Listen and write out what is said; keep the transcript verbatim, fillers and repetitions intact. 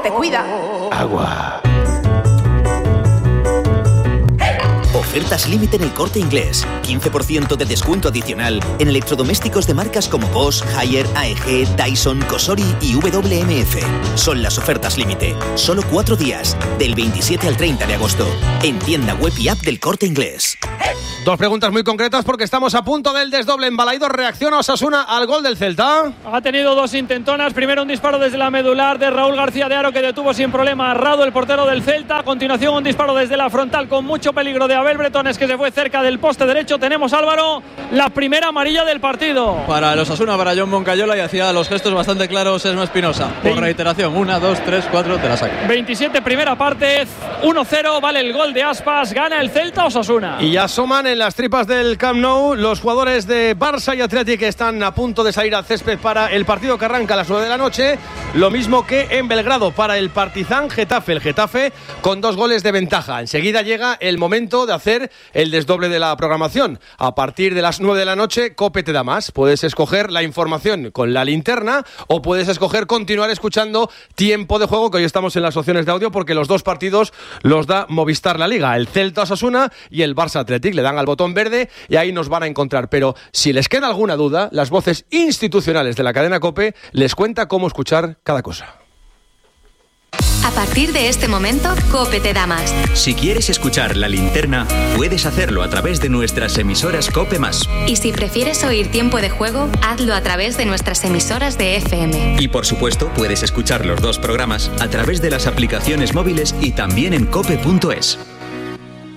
te cuida. Agua. Ofertas límite en El Corte Inglés. quince por ciento de descuento adicional en electrodomésticos de marcas como Bosch, Haier, A E G, Dyson, Cosori y W M F. Son las ofertas límite. Solo cuatro días, del veintisiete al treinta de agosto. En tienda web y app del Corte Inglés. Dos preguntas muy concretas porque estamos a punto del desdoble en Balaidos. ¿Reacciona Osasuna al gol del Celta? Ha tenido dos intentonas. Primero un disparo desde la medular de Raúl García de Haro, que detuvo sin problema a Rado, el portero del Celta. A continuación un disparo desde la frontal con mucho peligro de Abel Bretones, que se fue cerca del poste derecho. Tenemos, Álvaro, la primera amarilla del partido. Para el Osasuna, para John Moncayola, y hacía los gestos bastante claros Esma Espinosa. Por reiteración, una, dos, tres, cuatro, te la saca. veintisiete, primera parte, uno cero, vale el gol de Aspas, gana el Celta Osasuna. Y ya asoman en las tripas del Camp Nou los jugadores de Barça y Athletic, que están a punto de salir al césped para el partido que arranca a las nueve de la noche. Lo mismo que en Belgrado para el Partizan Getafe. El Getafe con dos goles de ventaja. Enseguida llega el momento de hacer el desdoble de la programación. A partir de las nueve de la noche, COPE te da más. Puedes escoger la información con la linterna o puedes escoger continuar escuchando Tiempo de Juego, que hoy estamos en las opciones de audio porque los dos partidos los da Movistar La Liga. El Celta Osasuna y el Barça Athletic. Le dan al botón verde y ahí nos van a encontrar. Pero si les queda alguna duda, las voces institucionales de la cadena COPE les cuenta cómo escuchar cada cosa. A partir de este momento, COPE te da más. Si quieres escuchar La Linterna, puedes hacerlo a través de nuestras emisoras COPE más. Y si prefieres oír Tiempo de Juego, hazlo a través de nuestras emisoras de F M. Y por supuesto, puedes escuchar los dos programas a través de las aplicaciones móviles y también en cope punto es.